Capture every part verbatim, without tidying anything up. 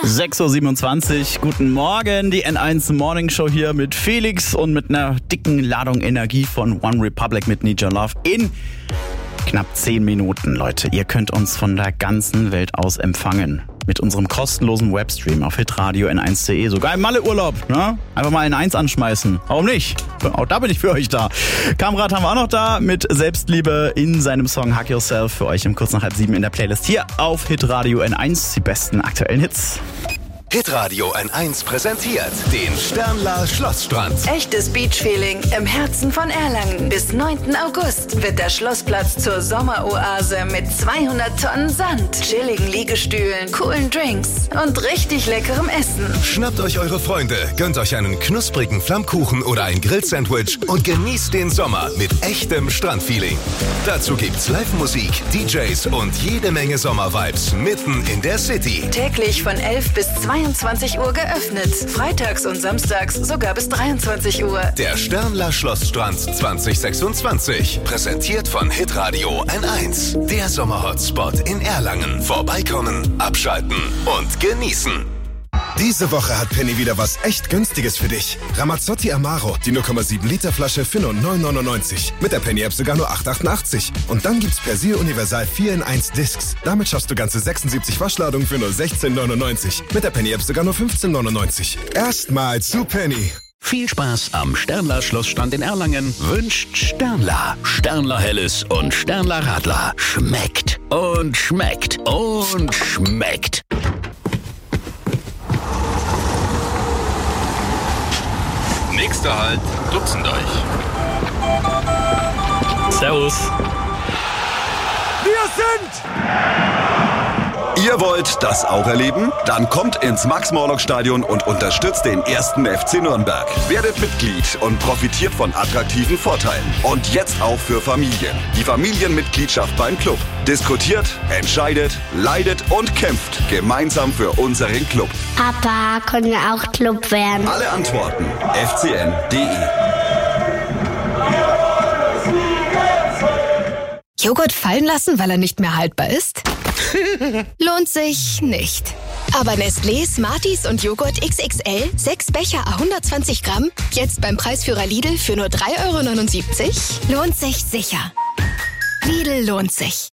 sechs Uhr siebenundzwanzig, guten Morgen, die N eins Morning Show hier mit Felix und mit einer dicken Ladung Energie von One Republic mit Need Your Love in knapp zehn Minuten, Leute. Ihr könnt uns von der ganzen Welt aus empfangen. Mit unserem kostenlosen Webstream auf hitradio n eins punkt de. Sogar im Malle-Urlaub, ne? Einfach mal N eins anschmeißen. Warum nicht? Auch da bin ich für euch da. Kamrat haben wir auch noch da mit Selbstliebe in seinem Song Hug Yourself für euch um kurz nach halb sieben in der Playlist hier auf Hitradio N eins. Die besten aktuellen Hits. Hitradio N eins präsentiert den Sternler Schlossstrand. Echtes Beach-Feeling im Herzen von Erlangen. Bis neunten August wird der Schlossplatz zur Sommeroase mit zweihundert Tonnen Sand, chilligen Liegestühlen, coolen Drinks und richtig leckerem Essen. Schnappt euch eure Freunde, gönnt euch einen knusprigen Flammkuchen oder ein Grillsandwich und genießt den Sommer mit echtem Strandfeeling. Dazu gibt's Live-Musik, D Js und jede Menge Sommervibes mitten in der City. Täglich von elf bis zweiundzwanzig Uhr geöffnet. Freitags und samstags sogar bis dreiundzwanzig Uhr. Der Sternler Schlossstrand zwanzig sechsundzwanzig. Präsentiert von Hitradio N eins. Der Sommerhotspot in Erlangen. Vorbeikommen, abschalten und genießen. Diese Woche hat Penny wieder was echt Günstiges für dich. Ramazzotti Amaro, die null Komma sieben Liter Flasche für nur neun neunundneunzig. Mit der Penny-App sogar nur acht achtundachtzig. Und dann gibt's Persil Universal vier in eins Discs. Damit schaffst du ganze sechsundsiebzig Waschladungen für nur sechzehn neunundneunzig. Mit der Penny-App sogar nur fünfzehn neunundneunzig. Erstmal zu Penny. Viel Spaß am Sternler Schlossstrand in Erlangen wünscht Sternler. Sternler Helles und Sternler Radler. Schmeckt und schmeckt und schmeckt. Nächster Halt, Dutzendorf. Servus. Wir sind... Ihr wollt das auch erleben? Dann kommt ins Max-Morlock-Stadion und unterstützt den ersten F C Nürnberg. Werdet Mitglied und profitiert von attraktiven Vorteilen. Und jetzt auch für Familien. Die Familienmitgliedschaft beim Club. Diskutiert, entscheidet, leidet und kämpft gemeinsam für unseren Club. Papa, können wir auch Club werden? Alle Antworten f c n punkt d e. Joghurt fallen lassen, weil er nicht mehr haltbar ist? Lohnt sich nicht. Aber Nestlé, Smarties und Joghurt X X L, sechs Becher à hundertzwanzig Gramm, jetzt beim Preisführer Lidl für nur drei Euro neunundsiebzig? Lohnt sich sicher. Lidl lohnt sich.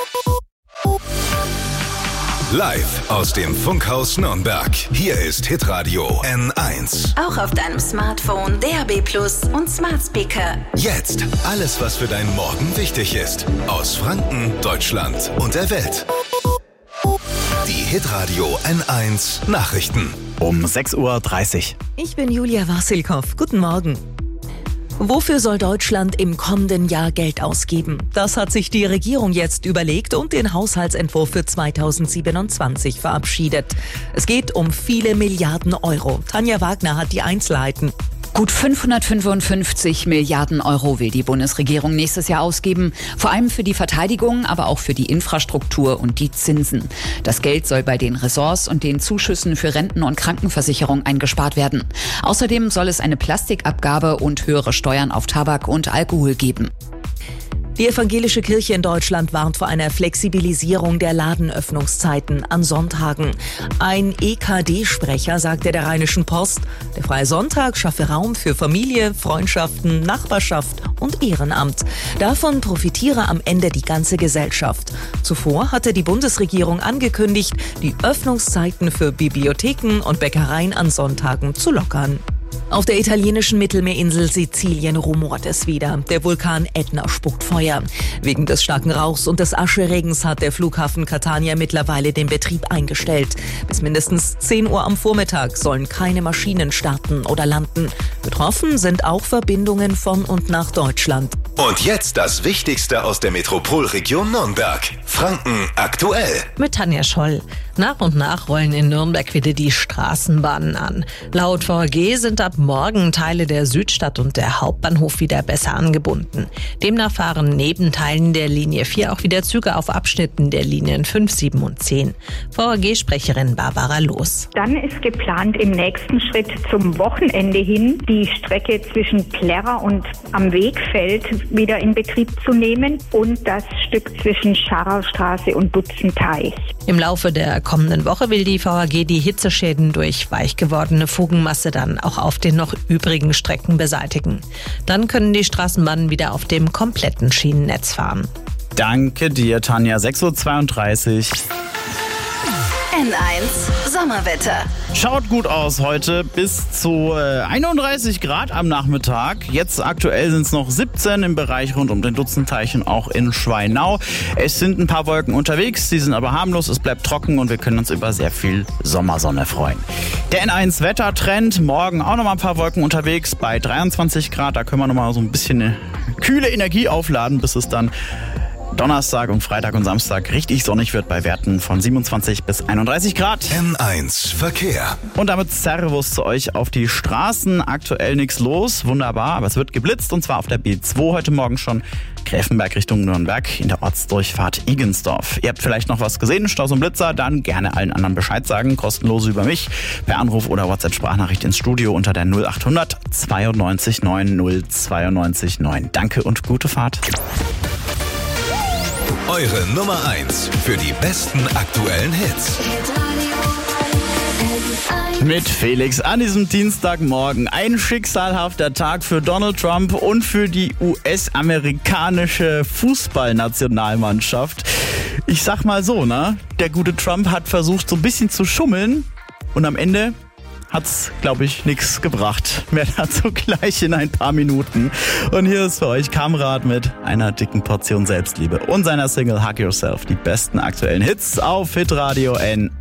Live aus dem Funkhaus Nürnberg. Hier ist Hitradio N eins. Auch auf deinem Smartphone, D A B plus und Smart Speaker. Jetzt alles, was für deinen Morgen wichtig ist. Aus Franken, Deutschland und der Welt. Die Hitradio N eins Nachrichten. Um sechs Uhr dreißig. Ich bin Julia Wassilkow. Guten Morgen. Wofür soll Deutschland im kommenden Jahr Geld ausgeben? Das hat sich die Regierung jetzt überlegt und den Haushaltsentwurf für zweitausendsiebenundzwanzig verabschiedet. Es geht um viele Milliarden Euro. Tanja Wagner hat die Einzelheiten. Gut fünfhundertfünfundfünfzig Milliarden Euro will die Bundesregierung nächstes Jahr ausgeben. Vor allem für die Verteidigung, aber auch für die Infrastruktur und die Zinsen. Das Geld soll bei den Ressorts und den Zuschüssen für Renten- und Krankenversicherung eingespart werden. Außerdem soll es eine Plastikabgabe und höhere Steuern auf Tabak und Alkohol geben. Die evangelische Kirche in Deutschland warnt vor einer Flexibilisierung der Ladenöffnungszeiten an Sonntagen. Ein E K D-Sprecher sagte der Rheinischen Post, der freie Sonntag schaffe Raum für Familie, Freundschaften, Nachbarschaft und Ehrenamt. Davon profitiere am Ende die ganze Gesellschaft. Zuvor hatte die Bundesregierung angekündigt, die Öffnungszeiten für Bibliotheken und Bäckereien an Sonntagen zu lockern. Auf der italienischen Mittelmeerinsel Sizilien rumort es wieder. Der Vulkan Ätna spuckt Feuer. Wegen des starken Rauchs und des Ascheregens hat der Flughafen Catania mittlerweile den Betrieb eingestellt. Bis mindestens zehn Uhr am Vormittag sollen keine Maschinen starten oder landen. Betroffen sind auch Verbindungen von und nach Deutschland. Und jetzt das Wichtigste aus der Metropolregion Nürnberg. Franken aktuell. Mit Tanja Scholl. Nach und nach rollen in Nürnberg wieder die Straßenbahnen an. Laut V H G sind ab morgen Teile der Südstadt und der Hauptbahnhof wieder besser angebunden. Demnach fahren neben Teilen der Linie vier auch wieder Züge auf Abschnitten der Linien fünf, sieben und zehn. V A G-Sprecherin Barbara Loos. Dann ist geplant, im nächsten Schritt zum Wochenende hin die Strecke zwischen Plärrer und am Wegfeld wieder in Betrieb zu nehmen und das Stück zwischen Scharrerstraße und Dutzenteich. Im Laufe der kommenden Woche will die V A G die Hitzeschäden durch weich gewordene Fugenmasse dann auch auf den noch übrigen Strecken beseitigen. Dann können die Straßenbahnen wieder auf dem kompletten Schienennetz fahren. Danke dir, Tanja. sechs Uhr zweiunddreißig. N eins Sommerwetter. Schaut gut aus heute, bis zu einunddreißig Grad am Nachmittag. Jetzt aktuell sind es noch siebzehn im Bereich rund um den Dutzenteich und auch in Schweinau. Es sind ein paar Wolken unterwegs, die sind aber harmlos, es bleibt trocken und wir können uns über sehr viel Sommersonne freuen. Der N eins Wettertrend, morgen auch noch mal ein paar Wolken unterwegs bei dreiundzwanzig Grad. Da können wir noch mal so ein bisschen eine kühle Energie aufladen, bis es dann Donnerstag und Freitag und Samstag richtig sonnig wird bei Werten von siebenundzwanzig bis einunddreißig Grad. N eins Verkehr. Und damit Servus zu euch auf die Straßen. Aktuell nichts los, wunderbar, aber es wird geblitzt und zwar auf der B zwei heute Morgen schon. Gräfenberg Richtung Nürnberg in der Ortsdurchfahrt Igensdorf. Ihr habt vielleicht noch was gesehen, Staus und Blitzer, dann gerne allen anderen Bescheid sagen, kostenlos über mich, per Anruf oder WhatsApp-Sprachnachricht ins Studio unter der null achthundert zweiundneunzig neun null zweiundneunzig neun. Danke und gute Fahrt. Eure Nummer eins für die besten aktuellen Hits. Mit Felix an diesem Dienstagmorgen. Ein schicksalhafter Tag für Donald Trump und für die U S-amerikanische Fußballnationalmannschaft. Ich sag mal so, ne? Der gute Trump hat versucht, so ein bisschen zu schummeln und am Ende hat's, glaube ich, nichts gebracht. Mehr dazu gleich in ein paar Minuten. Und hier ist für euch Kamrat mit einer dicken Portion Selbstliebe und seiner Single Hug Yourself. Die besten aktuellen Hits auf Hitradio N